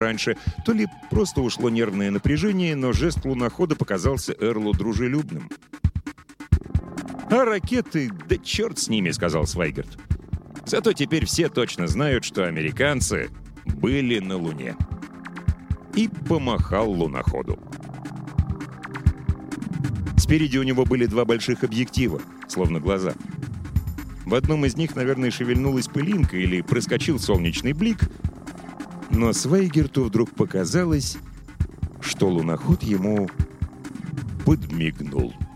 раньше, то ли просто ушло нервное напряжение, но жест лунохода показался Эрлу дружелюбным. «А ракеты, да черт с ними», — сказал Свайгард. «Зато теперь все точно знают, что американцы были на Луне». И помахал луноходу. Спереди у него были два больших объектива, словно глаза. В одном из них, наверное, шевельнулась пылинка или проскочил солнечный блик, но Свайгерту вдруг показалось, что луноход ему подмигнул.